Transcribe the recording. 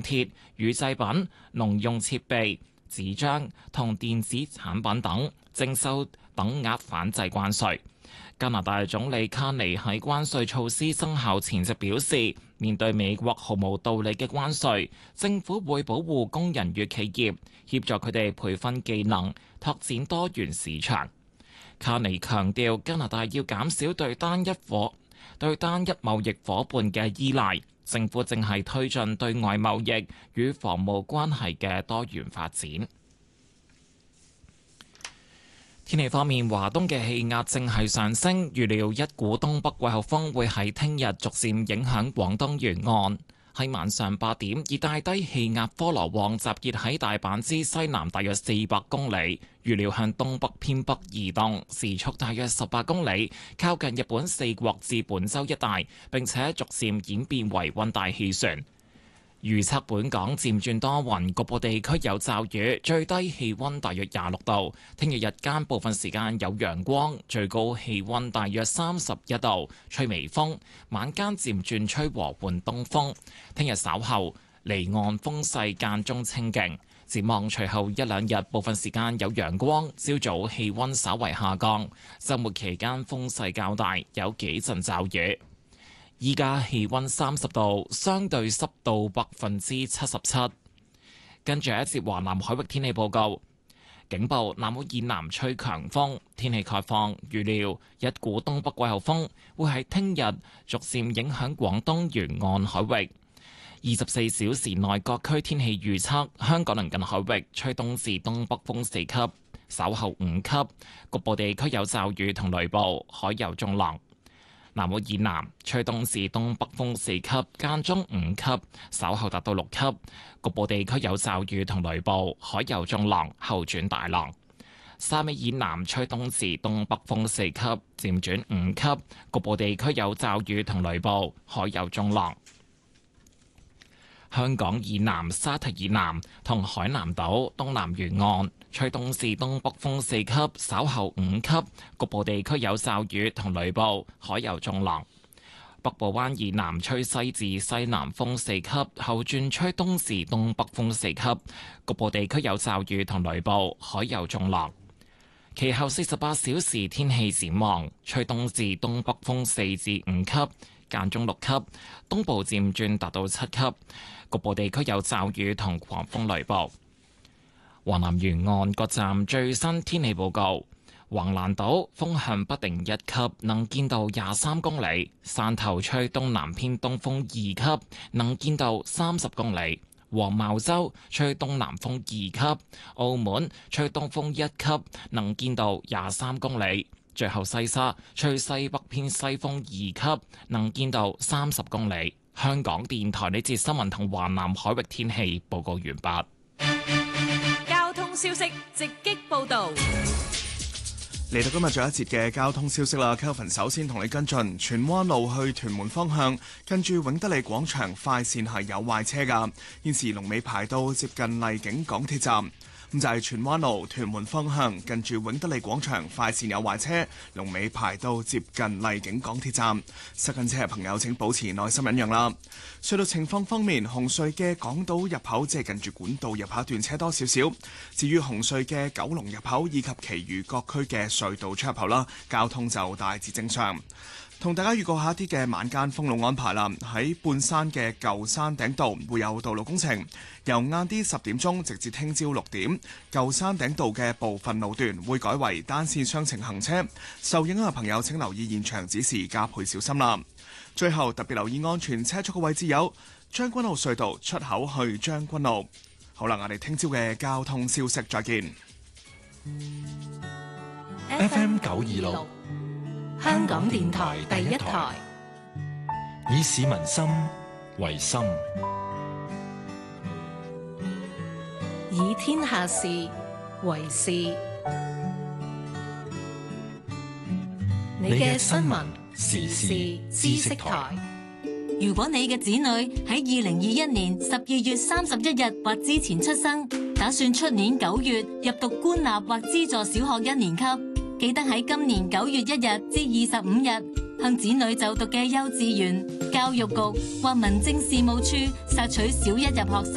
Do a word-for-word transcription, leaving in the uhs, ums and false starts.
鐵、乳製品、農用設備、紙張同電子產品等徵收等額反制關稅。加拿大總理卡尼喺關稅措施生效前夕表示，面對美國毫無道理嘅關稅，政府會保護工人與企業，協助佢哋培訓技能，拓展多元市場。卡尼強調，加拿大要減少對單一夥對單一貿易夥伴嘅依賴，政府正係推進對外貿易與防務關係嘅多元發展。天氣方面，華東嘅氣壓正係上升，預料一股東北季候風會喺聽日逐漸影響廣東沿岸。喺晚上八點，熱帶低氣壓科羅旺集結喺大阪之西南大約四百公里，預料向東北偏北移動，時速大約十八公里，靠近日本四國至本州一帶，並且逐漸演變為溫帶氣旋。預測本港漸轉多雲，局部地區有驟雨，最低氣溫大約廿六度。聽日日間部分時間有陽光，最高氣溫大約三十一度，吹微風。晚間漸轉吹和緩東風。聽日稍後離岸風勢間中清勁。展望隨後一兩日部分時間有陽光，朝早氣溫稍為下降。週末期間風勢較大，有幾陣驟雨。依家氣溫三十度，相對濕度百分之七十七。跟住一節華南海域天氣報告，警報：南澳以南吹強風，天氣概況預料一股東北季候風會喺聽日逐漸影響廣東沿岸海域。二十四小時內各區天氣預測：香港鄰近海域吹東至東北風四級，稍後五級，局部地區有驟雨同雷暴，海有中浪。南澳以南吹東至東北風四級，間中五級，稍後達到六級。局部地區有驟雨同雷暴，海有中浪，後轉大浪。沙尾以南吹東至東北風四級，漸轉五級。局部地區有驟雨同雷暴，海有中浪。香港以南沙堤以南同海南島東南沿岸吹東至東北風四級，稍後五級，局部地區有驟雨同雷暴，海有中浪。北部灣以南吹西至西南風四級，後轉吹東至東北風四級，局部地區有驟雨同雷暴，海有中浪。其後四十八小時天氣展望，吹東至東北風四至五級，間中六級，東部漸轉達到七級，局部地區有驟雨同狂風雷暴。華南沿岸各站最新天氣報告：橫瀾島風向不定一級，能見度廿三公里；汕頭吹東南偏東風二級，能見度三十公里；黃茅洲吹東南風二級；澳門吹東風一級，能見度廿三公里；最後西沙吹西北偏西風二級，能見度三十公里。香港電台呢節新聞同華南海域天氣報告完畢。 交通消息直擊報道。 嚟到今日最後一節嘅交通消息啦 ，Kelvin 首先同你跟進荃灣路去屯門方向，近住永德利廣場快線係有壞車㗎，現時龍尾排到接近荔景港鐵站。咁就係荃灣路屯門方向，近住永德利廣場快線有壞車，龍尾排到接近荔景港鐵站。塞緊車嘅朋友請保持耐心忍讓啦。隧道情況方面，紅隧嘅港島入口即係近住管道入口一段車多少少。至於紅隧嘅九龍入口以及其餘各區嘅隧道出入口啦，交通就大致正常。同大家預告下一啲嘅晚間封路安排啦。喺半山嘅舊山頂道會有道路工程，由晏啲十點鐘直至聽朝六點，舊山頂道嘅部分路段會改為單線雙程行車。受影響嘅朋友請留意現場指示，加倍小心啦。最後特別留意安全車速嘅位置有將軍澳隧道出口去將軍澳。好啦，我哋聽朝嘅交通消息再見。 F M 九二六。 香港電台第一台， 以市民心為心， 以天下事為事。你嘅新聞時事知識台。 如果你嘅子女喺二零二一年十二月三十一日或之前出生，打算出年九月入讀官立或資助小學一年級，記得喺今年九月一日至二十五日，向子女就讀嘅幼稚園、教育局或民政事務處索取小一入學